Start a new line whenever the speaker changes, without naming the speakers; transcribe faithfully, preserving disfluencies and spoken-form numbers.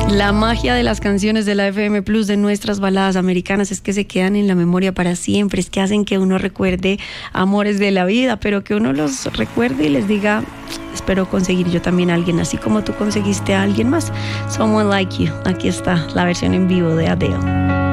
La magia de las canciones de la F M Plus, de nuestras baladas americanas, es que se quedan en la memoria para siempre, es que hacen que uno recuerde amores de la vida, pero que uno los recuerde y les diga, espero conseguir yo también a alguien así como tú conseguiste a alguien más. Someone Like You. Aquí está la versión en vivo de Adele.